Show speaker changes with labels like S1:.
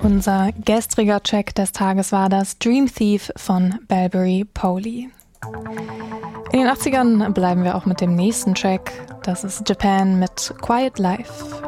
S1: Unser gestriger Track des Tages war das Dream Thief von Balbury Poli. In den 80ern bleiben wir auch mit dem nächsten Track. Das ist Japan mit Quiet Life.